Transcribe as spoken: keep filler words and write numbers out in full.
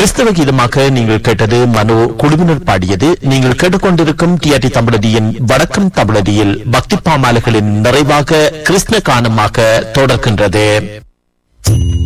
கிறிஸ்தவ கீதமாக நீங்கள் கேட்டது மனோ குழுவினர் பாடியது. நீங்கள் கேட்டுக்கொண்டிருக்கும் டிஆர்டி தமிழடியின் வடக்கம் தமிழடியில் பக்தி பாமாலைகளின் நிறைவாக கிருஷ்ண கானமாக தொடர்கின்றது.